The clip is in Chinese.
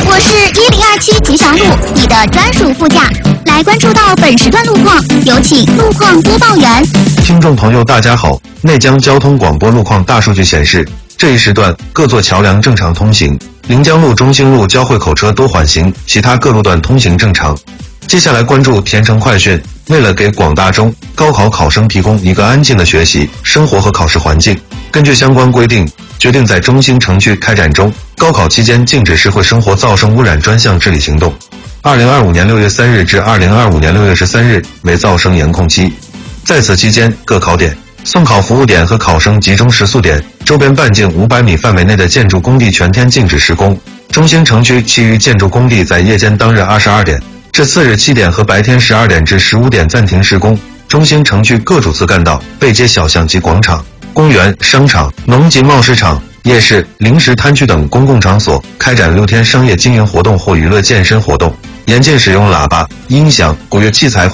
我是1027吉祥路，你的专属副驾。来关注到本时段路况，有请路况播报员。 听众朋友大家好，内江交通广播路况大数据显示，这一时段各座桥梁正常通行，临江路、中兴路交汇口车多缓行，其他各路段通行正常。接下来关注田城快讯。为了给广大中高考考生提供一个安静的学习、生活和考试环境，根据相关规定，决定在中兴城区开展中高考期间禁止社会生活噪声污染专项治理行动。2025年6月3日至2025年6月13日为噪声严控期。在此期间，各考点、送考服务点和考生集中食宿点周边半径500米范围内的建筑工地全天禁止施工。中兴城区其余建筑工地在夜间当日22点至次日7点和白天12点至15点暂停施工。中兴城区各主次干道、背街小巷及广场、公园、商场、农集贸市场、夜市、零食摊区等公共场所开展6天商业经营活动或娱乐健身活动，严禁使用喇叭、音响、鼓乐器材